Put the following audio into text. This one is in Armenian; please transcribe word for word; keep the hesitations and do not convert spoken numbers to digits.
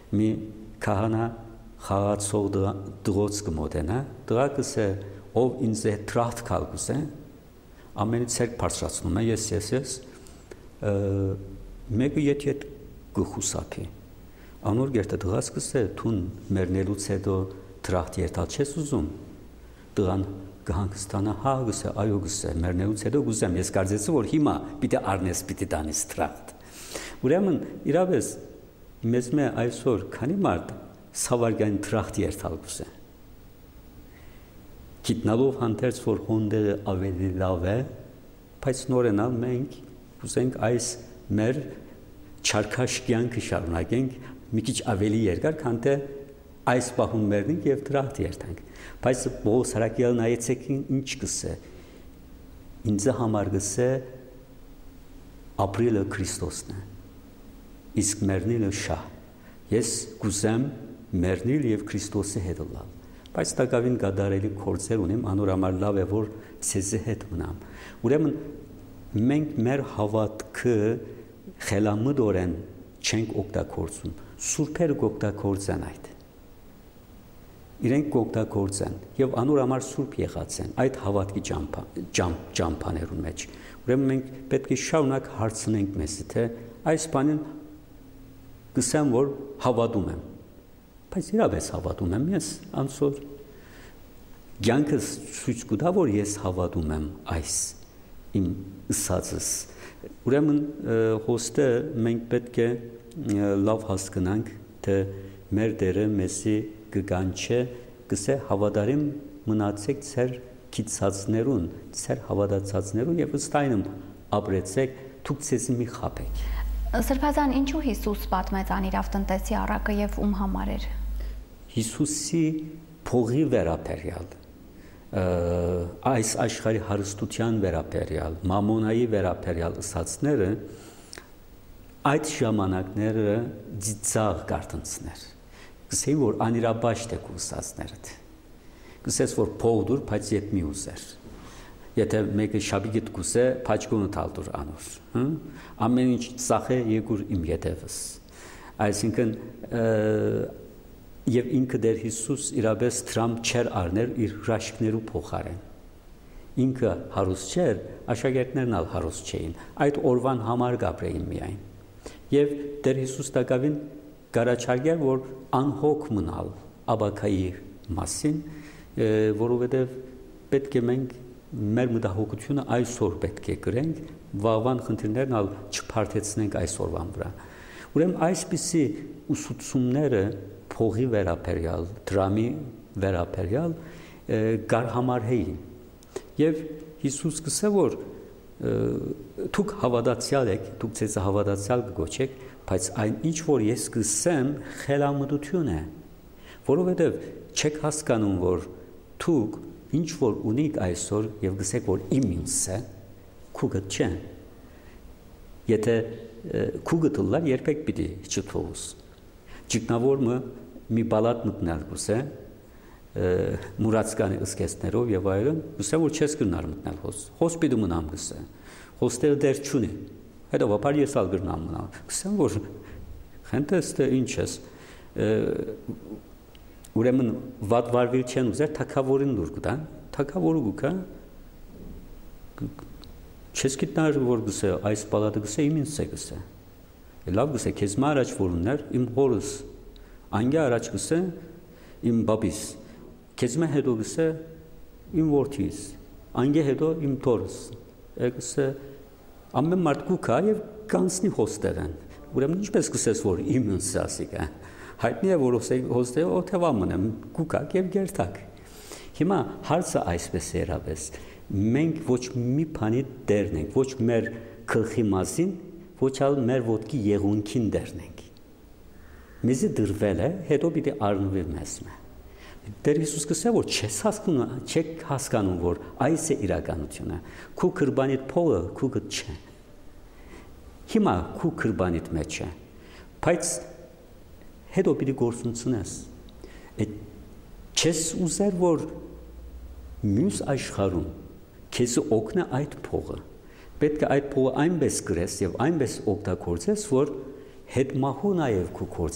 մի քահանա խաղացող դղոց կմոտենա, դղա կսե ով ինձ է տրախտ կալ կսե, ամենից հերկ բարձրացնում է, ես, ես, ես, մեկը ետ ետ գխուսապի, անոր գերտը դղաց կսե, թուն մերնելուց հետո տրախտ երթալ չես ուզում, դղան կհանգստանա, հա գսե, այո գսե, մերնելուց հետո գուզեմ, ես կարծեցի, որ հիմա պիտի արնես, պիտի տանիս տրախտ, ուրեմն իրավես, մեզ մե այսօր քանի մարդ սավարգային տրախտ երթալ գուսե, գիտնալով հանդերձ, որ հոնդերը ավելի լավ է, բայց նորենալ մենք ուզենք այս մեր չարքաշ կյանքը շարունակենք մի քիչ ավելի երկար, քան թե այս պահուն մեռնենք եւ տրախտ երթանք։ Բայց Պողոս Հարակյալը նայեցեք ինչ կսե։ Ինձ համար կսե ապրելը Քրիստոսն է։ Իսկ մեռնելը շահ։ Ես կուզեմ մեռնել եւ Քրիստոսի հետ լինել։ Բայց տակավին գադարելի կորձեր ունեմ, անոր համար լավ է որ ցեզի հետ մնամ։ Ուրեմն մենք մեր հավատքը խելամտորեն չենք օգտագործում, սուրբերը կօգտագործեն այդ։ Իրենք կօգտագործեն եւ անոր համար սուրբ եղած են այդ հավատքի ճամփաներուն մեջ։ Ուրեմն մենք պետք է շարունակ հարցնենք մեզ, թե այս բանին կսեմ որ հավատում եմ։ Բայց իրավես հավատում եմ ես անսոր կյանքս ցույց կտա որ ես հավատում եմ այս իմ ըսածս։ Ուրեմն հոստը մենք պետք է լավ հասկանանք, թե մեր Տերը մեզի կգանչե, կսե հավատարիմ մնացեք ձեր քիծածներուն, ձեր հավատացածներուն եւ ըստ այնմ ապրեցեք, դուք ցեզ մի խաբեք։ Սրբազան, ինչու Հիսուս պատմեց անիրավ տնտեսի առակը եւ ում համար էր։ Հիսուսի փողի վերաբերյալ, այս աշխարհի հարստության վերաբերյալ, մամոնայի վերաբերյալ ըսածները այդ ժամանակները ծիծաղ կարտնցներ։ Կսեին որ անիրաբաշտ է կուսածներդ։ Կսես որ փող դուր, բայց ետ մի ուզեր։ Եթե մեկը շաբիգիտ կուսե, փաչկոնը տալ դուր անոր, ամեն ինչ ծախե եկուր իմ ետևս։ Այսինքն եւ ինքը դեր Հիսուս իրապես դրամ չեր արներ իր հրաշքներու փոխարեն։ Ինքը հարուստ չէր, աշակերտներն ալ հարուստ չէին։ Այդ օրվան համար գաբրեին միայն։ Եվ դեր Հիսուս տակավին գարաչարգեր, որ անհոգ մնալ աբակայի մասին, որովհետև պետք է մենք մեր մտահոգությունը այսօր պետք է գրենք, վաղվան խնդիրներն ալ չփարթեցնենք այսօրվան վրա։ Ուրեմն այսպիսի ուսուցումները փողի վերաբերյալ, դրամի վերաբերյալ գարհամարհեին։ Եվ Հիսուս կսե որ դուք հավատացյալ եք, դուք ցեզ հավատացյալ կգոչեք, բայց այն ինչ որ ես կսեմ խելամտություն է, որովհետև չեք հասկանում որ դուք ինչ որ ունիք այսօր եւ գսեք որ իմ ինձ է, քուգը չէ։ Եթե քուգը դլար երբեք պիտի չթողուս։ Ճգնավորը մի բալատ մտնել գուսե, մուրացկանի ըսկեսներով եւ այլն, գուսե որ չես գնար մտնել հոս։ Հոս պիտի մնամ գսե։ Հոստերը դեր չունի։ Հետո ես ալ գրնամ մնալ։ Գսեմ որ խենտես թե ինչ ես։ Ուրեմն վատ վարվել չեն ուզեր թակավորին դուր կտան, թակավորը գուկա չես գիտնար որ գսե այս պալատը գսե իմ ինձ է գսե։ Լավ գսե քեզ մա առաջ որուններ իմ հորս, անգա առաջ գսե իմ բաբիս, քեզ մա հետո գսե իմ որդիս, անգա հետո իմ թորս, գսե ամեն մարդ գուկա եւ կանցնի հոստերան։ Ուրեմն ինչպես գսես որ իմ ինձ ասիկա։ Հայտնի է որ հոստերը օթևամն եմ գուկակ եւ գերտակ։ Հիմա հարցը այսպես է երաբես։ Մենք ոչ մի բանի դերն ենք, ոչ մեր գլխի մասին, ոչ ալ մեր ոտքի եղունքին դերն ենք։ Մեզի դրվել է, հետո պիտի առնվի մեզ։ Տեր Հիսուս կսե որ չես հասկանում, չեք հասկանում որ այս է իրականությունը։ Քու կրբանիդ փողը քուգը չէ։ Հիմա քու կրբանիդ մեջ է։ Բայց հետո պիտի գործունցնես։ Չես ուզեր որ մյուս աշխարհում քեզ օգնա այդ փողը։ Պետք է այդ փողը այնպես գրես եւ այնպես օգտագործես որ հետ մահու նաեւ քու